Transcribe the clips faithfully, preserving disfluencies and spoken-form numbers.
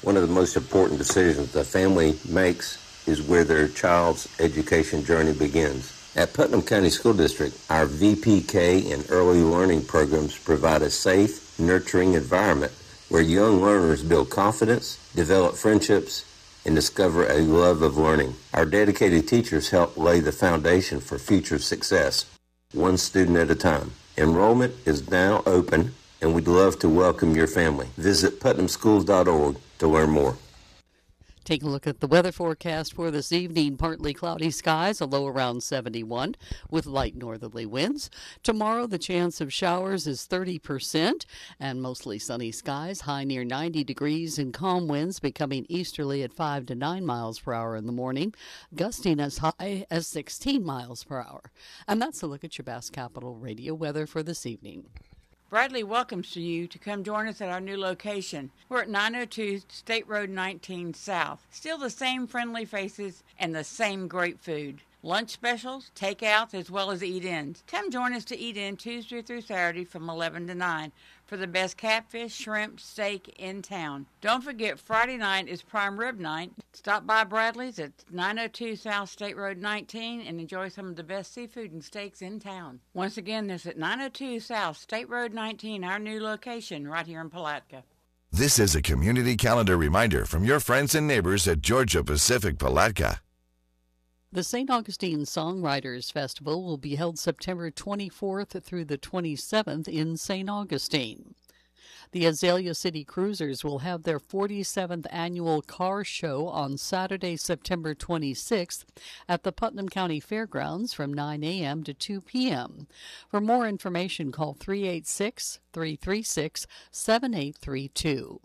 One of the most important decisions a family makes is where their child's education journey begins. At Putnam County School District, our V P K and early learning programs provide a safe, nurturing environment where young learners build confidence, develop friendships, and discover a love of learning. Our dedicated teachers help lay the foundation for future success, one student at a time. Enrollment is now open, and we'd love to welcome your family. Visit putnam schools dot org to learn more. Take a look at the weather forecast for this evening. Partly cloudy skies, a low around seventy-one with light northerly winds. Tomorrow, the chance of showers is thirty percent and mostly sunny skies, high near ninety degrees and calm winds becoming easterly at five to nine miles per hour in the morning, gusting as high as sixteen miles per hour. And that's a look at your Bass Capital Radio weather for this evening. Bradley welcomes you to come join us at our new location. We're at nine oh two State Road nineteen South. Still the same friendly faces and the same great food. Lunch specials, takeouts, as well as eat-ins. Come join us to eat in Tuesday through Saturday from eleven to nine for the best catfish, shrimp, steak in town. Don't forget, Friday night is prime rib night. Stop by Bradley's at nine oh two South State Road nineteen and enjoy some of the best seafood and steaks in town. Once again, this is at nine oh two South State Road nineteen, our new location right here in Palatka. This is a community calendar reminder from your friends and neighbors at Georgia Pacific Palatka. The Saint Augustine Songwriters Festival will be held September twenty-fourth through the twenty-seventh in Saint Augustine. The Azalea City Cruisers will have their forty-seventh annual car show on Saturday, September twenty-sixth at the Putnam County Fairgrounds from nine a.m. to two p.m. For more information, call three eight six, three three six, seven eight three two.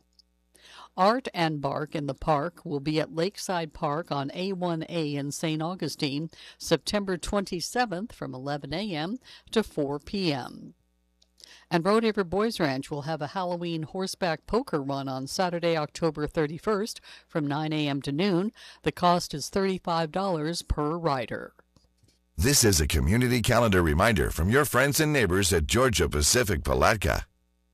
Art and Bark in the Park will be at Lakeside Park on A one A in Saint Augustine, September twenty-seventh from eleven a.m. to four p.m. And Rodeheaver Boys Ranch will have a Halloween horseback poker run on Saturday, October thirty-first from nine a.m. to noon. The cost is thirty-five dollars per rider. This is a community calendar reminder from your friends and neighbors at Georgia Pacific Palatka.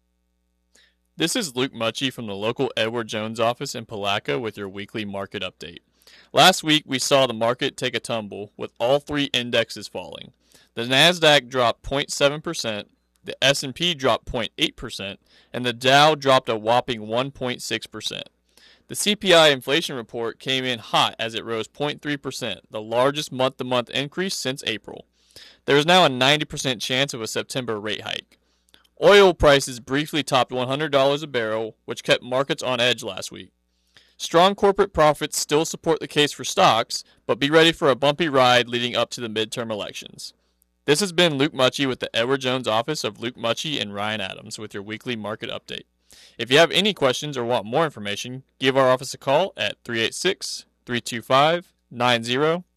This is Luke Mucci from the local Edward Jones office in Palatka with your weekly market update. Last week, we saw the market take a tumble with all three indexes falling. The NASDAQ dropped zero point seven percent, the S and P dropped zero point eight percent, and the Dow dropped a whopping one point six percent. The C P I inflation report came in hot as it rose zero point three percent, the largest month-to-month increase since April. There is now a ninety percent chance of a September rate hike. Oil prices briefly topped one hundred dollars a barrel, which kept markets on edge last week. Strong corporate profits still support the case for stocks, but be ready for a bumpy ride leading up to the midterm elections. This has been Luke Mucci with the Edward Jones office of Luke Mucci and Ryan Adams with your weekly market update. If you have any questions or want more information, give our office a call at three eight six, three two five, nine zero